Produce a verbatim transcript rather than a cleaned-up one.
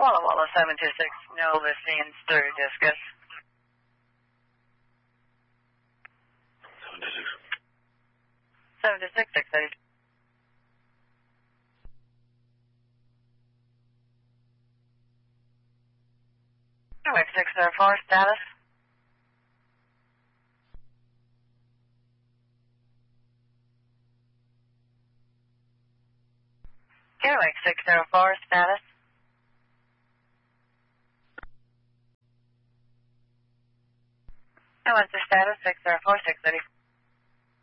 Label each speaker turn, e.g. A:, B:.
A: Walla Walla seven two six, Nova scenes through discus.
B: seven two six.
A: seven two six, six eight. Kennewick six zero four, status. Kennewick six zero four, status. And what's the status? six zero four, six eighty.